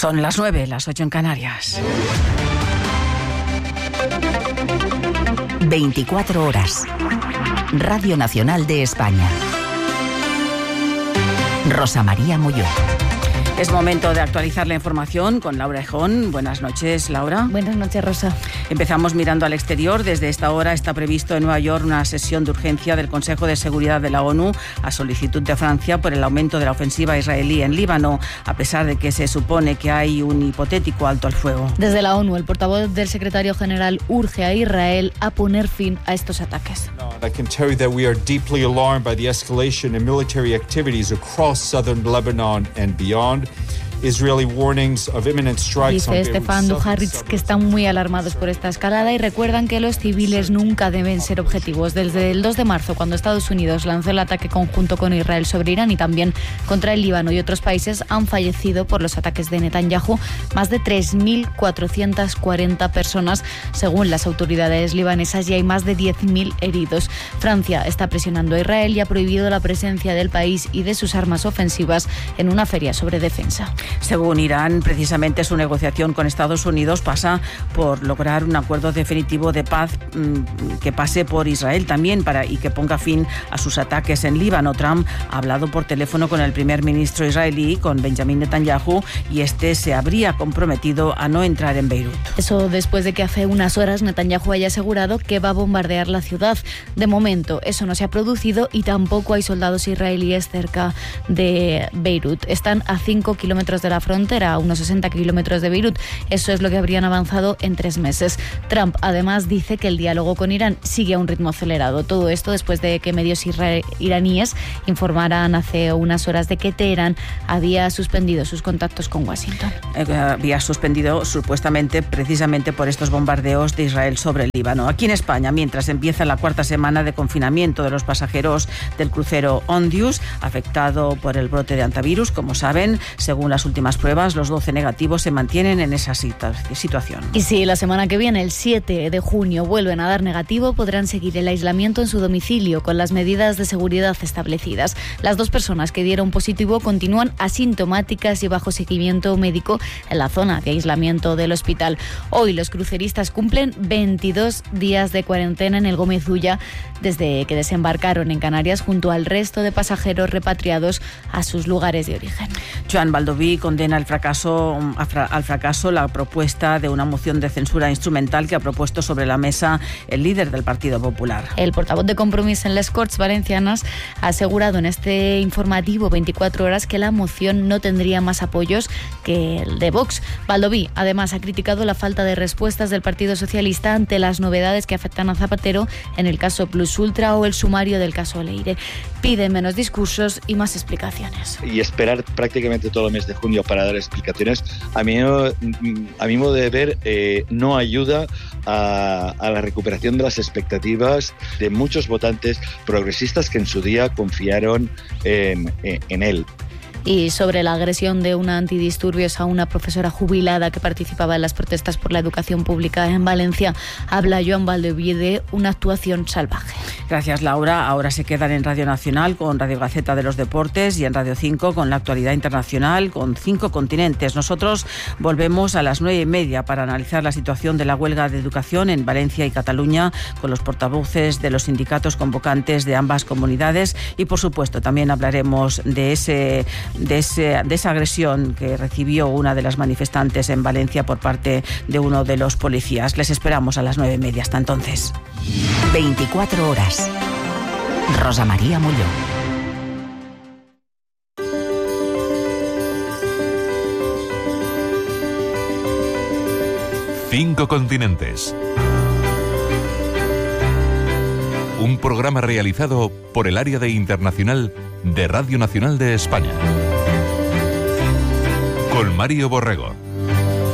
Son las 9, las 8 en Canarias. 24 horas. Radio Nacional de España. Rosa María Molló. Es momento de actualizar la información con Laura Ejón. Buenas noches, Laura. Buenas noches, Rosa. Empezamos mirando al exterior. Desde esta hora está previsto en Nueva York una sesión de urgencia del Consejo de Seguridad de la ONU a solicitud de Francia por el aumento de la ofensiva israelí en Líbano, a pesar de que se supone que hay un hipotético alto al fuego. Desde la ONU, el portavoz del secretario general urge a Israel a poner fin a estos ataques. I can tell you that we are deeply alarmed by the escalation in military activities across southern Lebanon and beyond. Israeli warnings of imminent strikes on Dice Stefan Dujarric que están muy alarmados por esta escalada y recuerdan que los civiles nunca deben ser objetivos. Desde el 2 de marzo, cuando Estados Unidos lanzó el ataque conjunto con Israel sobre Irán y también contra el Líbano y otros países, han fallecido por los ataques de Netanyahu más de 3.440 personas, según las autoridades libanesas, y hay más de 10.000 heridos. Francia está presionando a Israel y ha prohibido la presencia del país y de sus armas ofensivas en una feria sobre defensa. Según Irán, precisamente su negociación con Estados Unidos pasa por lograr un acuerdo definitivo de paz que pase por Israel también y que ponga fin a sus ataques en Líbano. Trump ha hablado por teléfono con el primer ministro israelí, con Benjamin Netanyahu, y este se habría comprometido a no entrar en Beirut. Eso después de que hace unas horas Netanyahu haya asegurado que va a bombardear la ciudad. De momento eso no se ha producido y tampoco hay soldados israelíes cerca de Beirut. Están a 5 kilómetros de la frontera, a unos 60 kilómetros de Beirut. Eso es lo que habrían avanzado en 3 meses. Trump además dice que el diálogo con Irán sigue a un ritmo acelerado. Todo esto después de que medios iraníes informaran hace unas horas de que Teherán había suspendido sus contactos con Washington. Había suspendido supuestamente precisamente por estos bombardeos de Israel sobre el Líbano. Aquí en España, mientras empieza la 4ª semana de confinamiento de los pasajeros del crucero Ondius, afectado por el brote de hantavirus, como saben, según las últimas pruebas, los 12 negativos se mantienen en esa situación. Y si la semana que viene, el 7 de junio, vuelven a dar negativo, podrán seguir el aislamiento en su domicilio con las medidas de seguridad establecidas. Las 2 personas que dieron positivo continúan asintomáticas y bajo seguimiento médico en la zona de aislamiento del hospital. Hoy los cruceristas cumplen 22 días de cuarentena en el Gómez Ulla desde que desembarcaron en Canarias junto al resto de pasajeros repatriados a sus lugares de origen. Joan Baldoví condena al fracaso la propuesta de una moción de censura instrumental que ha propuesto sobre la mesa el líder del Partido Popular. El portavoz de Compromís en les Corts Valencianas ha asegurado en este informativo 24 horas que la moción no tendría más apoyos que el de Vox. Baldoví además ha criticado la falta de respuestas del Partido Socialista ante las novedades que afectan a Zapatero en el caso Plus Ultra o el sumario del caso Leire. Pide menos discursos y más explicaciones. Y esperar prácticamente todo el mes de junio para dar explicaciones, a mi modo de ver, no ayuda a la recuperación de las expectativas de muchos votantes progresistas que en su día confiaron en él. Y sobre la agresión de una antidisturbios a una profesora jubilada que participaba en las protestas por la educación pública en Valencia, habla Joan Baldoví de una actuación salvaje. Gracias, Laura. Ahora se quedan en Radio Nacional con Radio Gaceta de los Deportes y en Radio 5 con la actualidad internacional con 5 continentes. Nosotros volvemos a las 9:30 para analizar la situación de la huelga de educación en Valencia y Cataluña con los portavoces de los sindicatos convocantes de ambas comunidades y, por supuesto, también hablaremos de esa agresión que recibió una de las manifestantes en Valencia por parte de uno de los policías. Les esperamos a las 9:30. Hasta entonces. 24 horas. Rosa María Molló. Cinco continentes. Un programa realizado por el Área de Internacional de Radio Nacional de España. Con Mario Borrego.